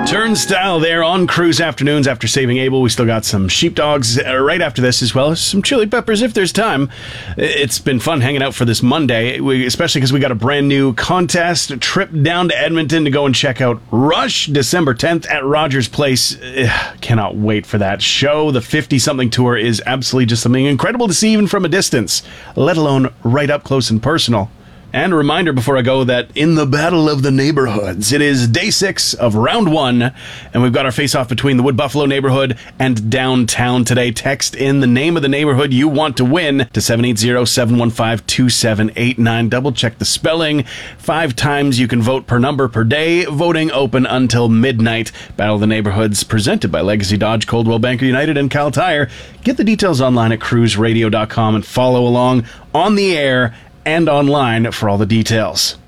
Turnstile there on Cruise Afternoons. After saving Abel, we still got some sheepdogs right after this, as well as some chili peppers if there's time. It's been fun hanging out for this Monday, especially because we got a brand new contest, a trip down to Edmonton to go and check out Rush December 10th at Rogers Place. Cannot wait for that show. The 50-something tour is absolutely just something incredible to see even from a distance, let alone right up close and personal. And a reminder before I go that in the Battle of the Neighborhoods, it is day 6 of round 1, and we've got our face-off between the Wood Buffalo neighborhood and downtown today. Text in the name of the neighborhood you want to win to 780-715-2789. Double-check the spelling. 5 times you can vote per number per day. Voting open until midnight. Battle of the Neighborhoods presented by Legacy Dodge, Coldwell Banker United, and Cal Tire. Get the details online at cruiseradio.com and follow along on the air and online for all the details.